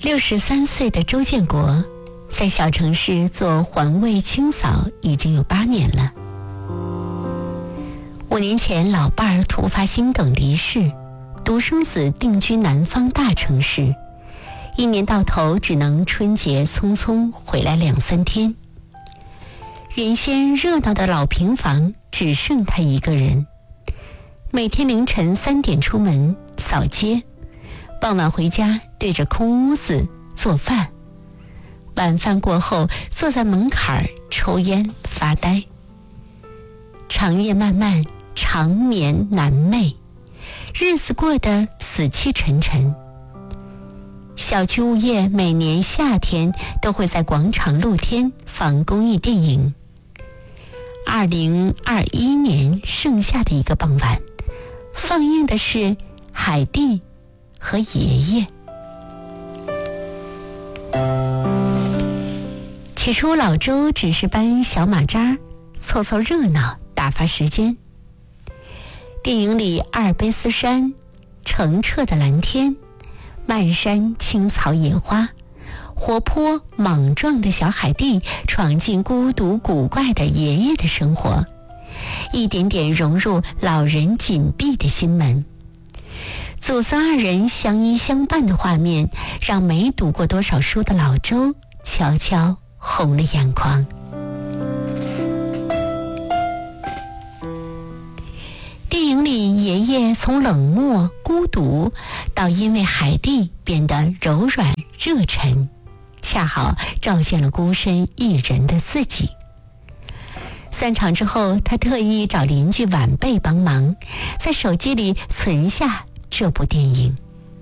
63岁的周建国在小城市做环卫清扫已经有8年了。5年前，老伴儿突发心梗离世，独生子定居南方大城市，1年到头只能春节匆匆回来2-3天。原先热闹的老平房只剩他一个人，每天凌晨3点出门扫街，傍晚回家对着空屋子做饭，晚饭过后坐在门槛抽烟发呆。长夜漫漫，长眠难寐，日子过得死气沉沉。小区物业每年夏天都会在广场露天放公益电影。2021年盛夏的一个傍晚，放映的是海蒂和爷爷。起初老周只是搬小马扎，凑凑热闹，打发时间。电影里阿尔卑斯山澄澈的蓝天，漫山青草野花，活泼莽撞的小海蒂闯进孤独古怪的爷爷的生活，一点点融入老人紧闭的心门。祖孙2人相依相伴的画面，让没读过多少书的老周悄悄红了眼眶。电影里爷爷从冷漠孤独到因为海蒂变得柔软热忱，恰好照见了孤身一人的自己。散场之后，他特意找邻居晚辈帮忙，在手机里存下这部电影。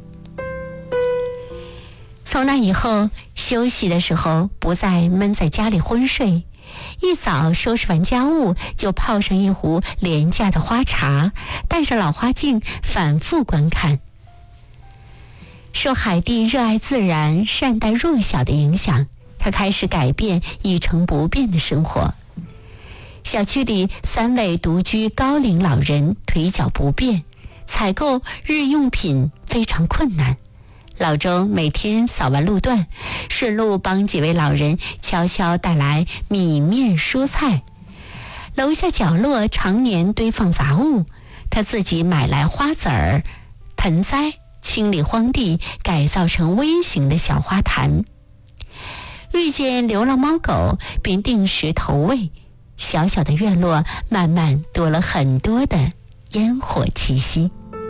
从那以后，休息的时候不再闷在家里昏睡，一早收拾完家务，就泡上一壶廉价的花茶，带着老花镜反复观看。受海蒂热爱自然、善待弱小的影响，他开始改变一成不变的生活。小区里3位独居高龄老人腿脚不便，采购日用品非常困难。老周每天扫完路段，顺路帮几位老人悄悄带来米面蔬菜。楼下角落常年堆放杂物，他自己买来花籽儿、盆栽，清理荒地，改造成微型的小花坛。遇见流浪猫狗，便定时投喂，小小的院落慢慢多了很多的烟火气息。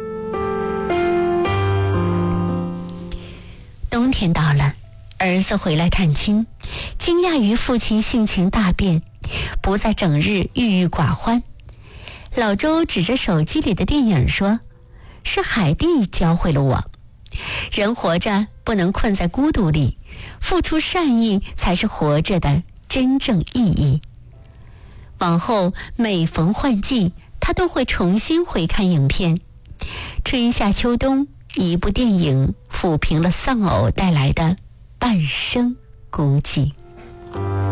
冬天到了，儿子回来探亲，惊讶于父亲性情大变，不再整日郁郁寡欢。老周指着手机里的电影说，是海蒂教会了我，人活着不能困在孤独里，付出善意才是活着的真正意义。往后每逢换季，他都会重新回看影片。春夏秋冬，一部电影抚平了丧偶带来的半生孤寂。